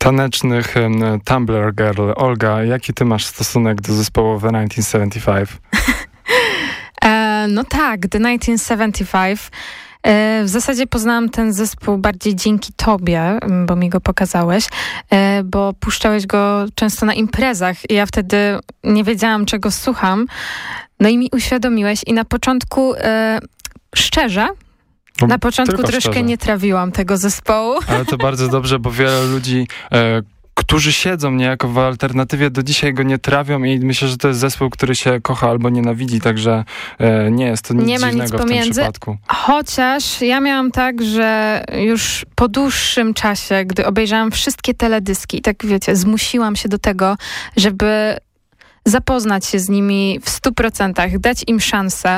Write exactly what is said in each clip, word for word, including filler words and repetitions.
tanecznych Tumblr Girl. Olga, jaki ty masz stosunek do zespołu The tysiąc dziewięćset siedemdziesiąt pięć? e, no tak, The tysiąc dziewięćset siedemdziesiąt pięć. E, w zasadzie poznałam ten zespół bardziej dzięki tobie, bo mi go pokazałeś, e, bo puszczałeś go często na imprezach i ja wtedy nie wiedziałam, czego słucham. No i mi uświadomiłeś i na początku, e, szczerze, No, na początku troszkę szczerze. nie trawiłam tego zespołu. Ale to bardzo dobrze, bo wiele ludzi, e, którzy siedzą niejako w alternatywie, do dzisiaj go nie trawią i myślę, że to jest zespół, który się kocha albo nienawidzi, także e, nie jest to nic Nie ma dziwnego nic w tym pomiędzy. przypadku. Chociaż ja miałam tak, że już po dłuższym czasie, gdy obejrzałam wszystkie teledyski i tak wiecie, zmusiłam się do tego, żeby zapoznać się z nimi w stu procentach, dać im szansę,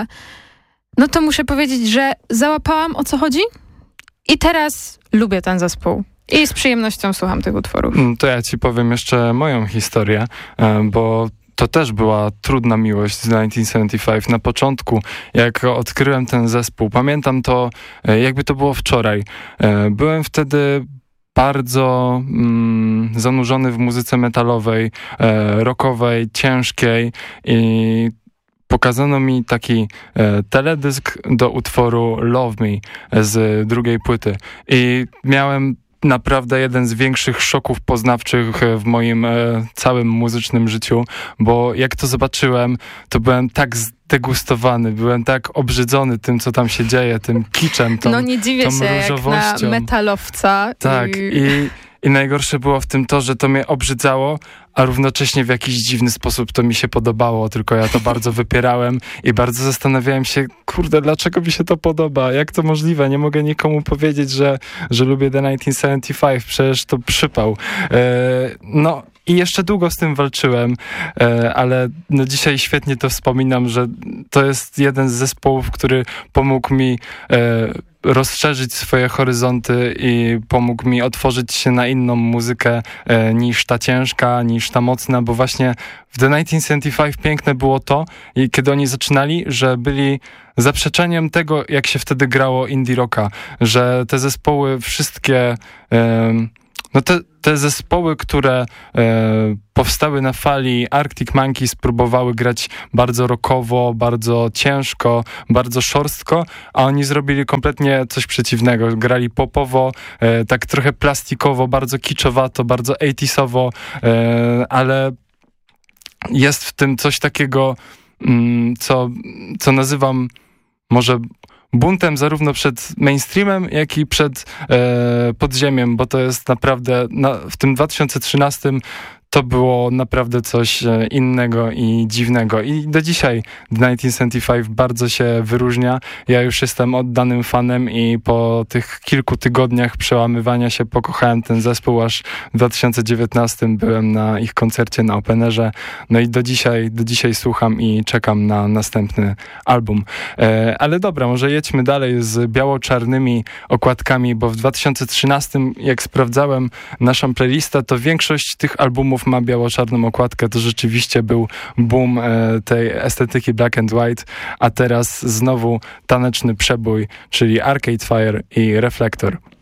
no to muszę powiedzieć, że załapałam, o co chodzi i teraz lubię ten zespół. I z przyjemnością słucham tych utworów. To ja ci powiem jeszcze moją historię, bo to też była trudna miłość z tysiąc dziewięćset siedemdziesiąt pięć. Na początku, jak odkryłem ten zespół, pamiętam to, jakby to było wczoraj. Byłem wtedy bardzo mm, zanurzony w muzyce metalowej, rockowej, ciężkiej i pokazano mi taki e, teledysk do utworu Love Me z drugiej płyty i miałem naprawdę jeden z większych szoków poznawczych w moim e, całym muzycznym życiu, bo jak to zobaczyłem, to byłem tak zdegustowany, byłem tak obrzydzony tym, co tam się dzieje, tym kiczem, tą, no nie dziwię tą się, jak różowością. na metalowca. Tak, i... i I najgorsze było w tym to, że to mnie obrzydzało, a równocześnie w jakiś dziwny sposób to mi się podobało, tylko ja to bardzo wypierałem i bardzo zastanawiałem się, kurde, dlaczego mi się to podoba? Jak to możliwe? Nie mogę nikomu powiedzieć, że, że lubię The tysiąc dziewięćset siedemdziesiąt pięć, przecież to przypał. E, no i jeszcze długo z tym walczyłem, e, ale no dzisiaj świetnie to wspominam, że to jest jeden z zespołów, który pomógł mi e, rozszerzyć swoje horyzonty i pomógł mi otworzyć się na inną muzykę e, niż ta ciężka, niż ta mocna, bo właśnie w The tysiąc dziewięćset siedemdziesiąt pięć piękne było to, i kiedy oni zaczynali, że byli zaprzeczeniem tego, jak się wtedy grało indie rocka, że te zespoły wszystkie... E, No te, te zespoły, które e, powstały na fali Arctic Monkeys, próbowały grać bardzo rockowo, bardzo ciężko, bardzo szorstko, a oni zrobili kompletnie coś przeciwnego. Grali popowo, e, tak trochę plastikowo, bardzo kiczowato, bardzo osiemdziesiątowo, e, ale jest w tym coś takiego, mm, co, co nazywam może... buntem zarówno przed mainstreamem, jak i przed e, podziemiem, bo to jest naprawdę, na, w tym dwa tysiące trzynastym to było naprawdę coś innego i dziwnego. I do dzisiaj The tysiąc dziewięćset siedemdziesiąt pięć bardzo się wyróżnia. Ja już jestem oddanym fanem i po tych kilku tygodniach przełamywania się pokochałem ten zespół, aż w dwa tysiące dziewiętnastym byłem na ich koncercie na Openerze. No i do dzisiaj, do dzisiaj słucham i czekam na następny album. E, ale dobra, może jedźmy dalej z biało-czarnymi okładkami, bo w dwa tysiące trzynastym, jak sprawdzałem naszą playlistę, to większość tych albumów ma biało-czarną okładkę. To rzeczywiście był boom e, tej estetyki black and white, a teraz znowu taneczny przebój, czyli Arcade Fire i Reflektor.